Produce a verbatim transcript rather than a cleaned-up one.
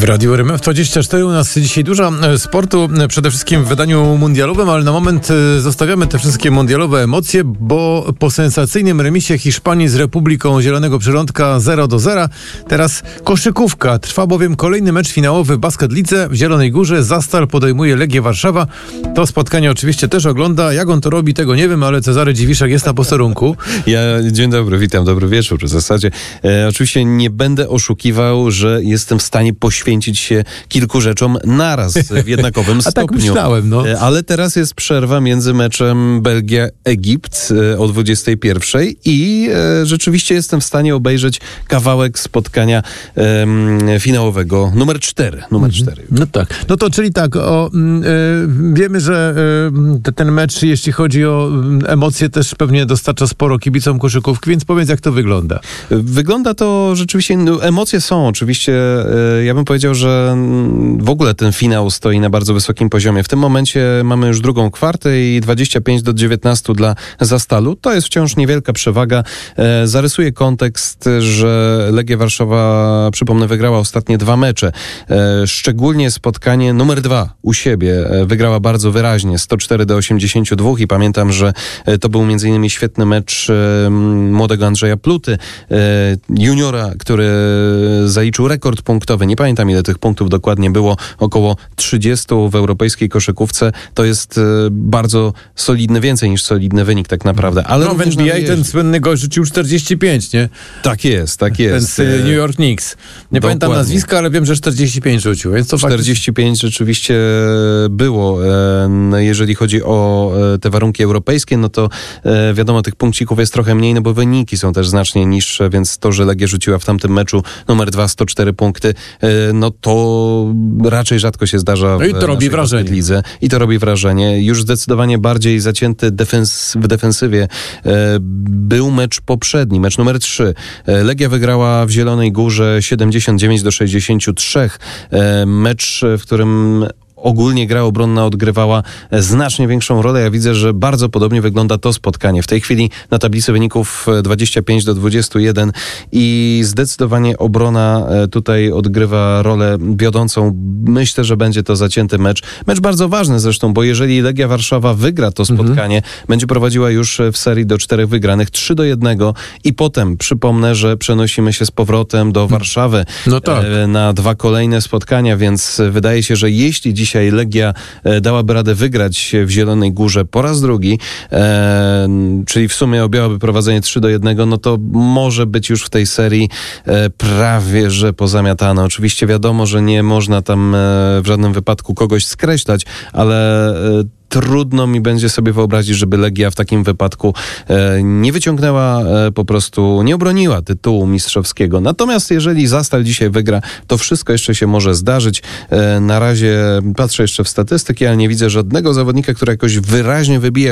W Radiu R M F dwadzieścia cztery u nas dzisiaj dużo sportu, przede wszystkim w wydaniu mundialowym, ale na moment zostawiamy te wszystkie mundialowe emocje, bo po sensacyjnym remisie Hiszpanii z Republiką Zielonego Przyrządka zero do zera teraz koszykówka. Trwa bowiem kolejny mecz finałowy w Basket Lidze w Zielonej Górze. Zastal podejmuje Legię Warszawa. To spotkanie oczywiście też ogląda. Jak on to robi, tego nie wiem, ale Cezary Dziwiszek jest na posterunku. Ja, dzień dobry, witam, dobry wieczór w zasadzie. E, oczywiście nie będę oszukiwał, że jestem w stanie poświęcić się kilku rzeczom naraz w jednakowym A stopniu. tak myślałem, no. E, ale teraz jest przerwa między meczem Belgia-Egipt e, o dwudziestej pierwszej i e, rzeczywiście jestem w stanie obejrzeć kawałek spotkania e, finałowego numer cztery. Numer Mhm. cztery. No tak. No to czyli tak, o, y, wiemy, że y, ten mecz, jeśli chodzi o y, emocje, też pewnie dostarcza sporo kibicom koszykówki, więc powiedz, jak to wygląda. Wygląda to rzeczywiście, no, emocje są oczywiście, e, ja bym powiedział, że w ogóle ten finał stoi na bardzo wysokim poziomie. W tym momencie mamy już drugą kwartę i dwadzieścia pięć do dziewiętnastu dla Zastalu. To jest wciąż niewielka przewaga. E, zarysuję kontekst, że Legia Warszawa, przypomnę, wygrała ostatnie dwa mecze. E, szczególnie spotkanie numer dwa u siebie e, wygrała bardzo wyraźnie, sto cztery do osiemdziesięciu dwóch i pamiętam, że e, to był między innymi świetny mecz e, młodego Andrzeja Pluty, e, juniora, który zaliczył rekord punktowy. Nie pamiętam, ile tych punktów dokładnie było, około trzydziestu w europejskiej koszykówce. To jest e, bardzo solidny, więcej niż solidny wynik tak naprawdę. Ale No w N B A ten słynny gość rzucił czterdzieści pięć, nie? Tak jest, tak jest. Ten z New York Knicks. Nie Dokładnie. pamiętam nazwiska, ale wiem, że czterdzieści pięć rzucił, więc to czterdzieści pięć rzeczywiście było. E, jeżeli chodzi o e, te warunki europejskie, no to e, wiadomo, tych punkcików jest trochę mniej, no bo wyniki są też znacznie niższe, więc to, że Legia rzuciła w tamtym meczu numer dwa sto cztery punkty, e, no to raczej rzadko się zdarza w No i to robi wrażenie. lidze. I to robi wrażenie. Już zdecydowanie bardziej zacięty defens- w defensywie e, był mecz poprzedni, mecz numer trzy. E, Legia wygrała w Zielonej Górze siedemdziesiąt dziewięć do sześćdziesięciu trzech. E, mecz, w którym ogólnie gra obronna odgrywała znacznie większą rolę. Ja widzę, że bardzo podobnie wygląda to spotkanie. W tej chwili na tablicy wyników dwadzieścia pięć do dwudziestu jeden i zdecydowanie obrona tutaj odgrywa rolę wiodącą. Myślę, że będzie to zacięty mecz. Mecz bardzo ważny zresztą, bo jeżeli Legia Warszawa wygra to spotkanie, mhm. będzie prowadziła już w serii do czterech wygranych, trzy do jednego i potem przypomnę, że przenosimy się z powrotem do Warszawy no tak. na dwa kolejne spotkania, więc wydaje się, że jeśli dzisiaj Dzisiaj Legia dałaby radę wygrać w Zielonej Górze po raz drugi, e, czyli w sumie objęłaby prowadzenie trzy do jednego, no to może być już w tej serii e, prawie że pozamiatane. Oczywiście wiadomo, że nie można tam e, w żadnym wypadku kogoś skreślać, ale e, trudno mi będzie sobie wyobrazić, żeby Legia w takim wypadku e, nie wyciągnęła, e, po prostu nie obroniła tytułu mistrzowskiego. Natomiast jeżeli Zastal dzisiaj wygra, to wszystko jeszcze się może zdarzyć. E, na razie patrzę jeszcze w statystyki, ale nie widzę żadnego zawodnika, który jakoś wyraźnie wybije